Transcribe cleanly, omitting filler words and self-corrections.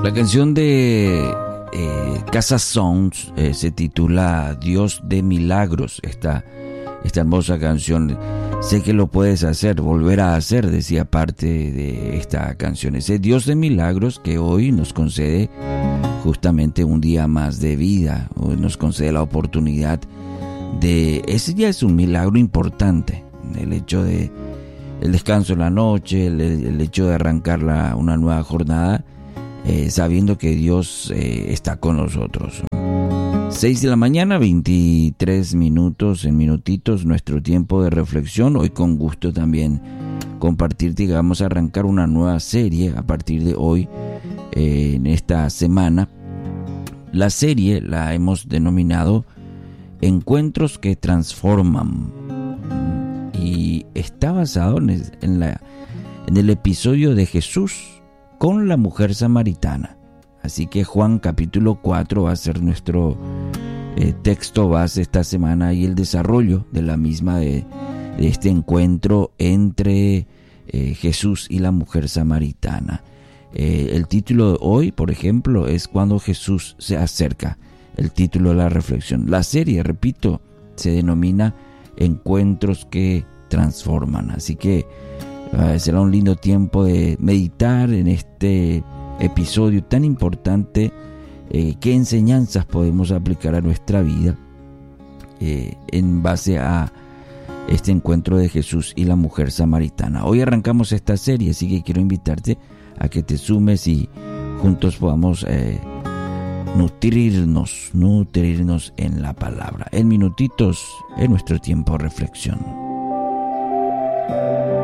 La canción de Casa Sounds se titula Dios de Milagros. Esta hermosa canción. Sé que lo puedes hacer, volver a hacer, decía parte de esta canción. Ese Dios de Milagros que hoy nos concede justamente un día más de vida. Hoy nos concede la oportunidad de... Ese ya es un milagro importante. El hecho de el descanso en la noche, el hecho de arrancar una nueva jornada, sabiendo que Dios está con nosotros. 6 de la mañana, 23 minutos, en minutitos, nuestro tiempo de reflexión. Hoy con gusto también compartirte que vamos a arrancar una nueva serie a partir de hoy, en esta semana. La serie la hemos denominado Encuentros que Transforman. Y está basado en el episodio de Jesús con la mujer samaritana. Así que Juan capítulo 4 va a ser nuestro texto base esta semana y el desarrollo de la misma de este encuentro entre Jesús y la mujer samaritana. El título de hoy, por ejemplo, es Cuando Jesús se acerca. El título de la reflexión. La serie, repito, se denomina Encuentros que Transforman. Así que será un lindo tiempo de meditar en este episodio tan importante. ¿Qué enseñanzas podemos aplicar a nuestra vida en base a este encuentro de Jesús y la mujer samaritana? Hoy arrancamos esta serie, así que quiero invitarte a que te sumes y juntos podamos nutrirnos en la palabra. En minutitos, en nuestro tiempo de reflexión.